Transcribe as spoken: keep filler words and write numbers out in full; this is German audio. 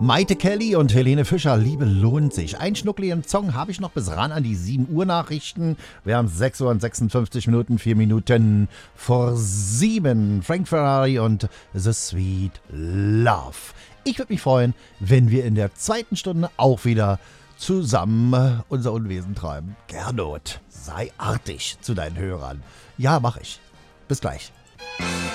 Maite Kelly und Helene Fischer, Liebe lohnt sich. Ein schnuckligen Song habe ich noch bis ran an die sieben Uhr Nachrichten. Wir haben sechs Uhr und sechsundfünfzig Minuten, vier Minuten vor sieben. Frank Ferrari und The Sweet Love. Ich würde mich freuen, wenn wir in der zweiten Stunde auch wieder zusammen unser Unwesen treiben. Gernot, sei artig zu deinen Hörern. Ja, mach ich. Bis gleich.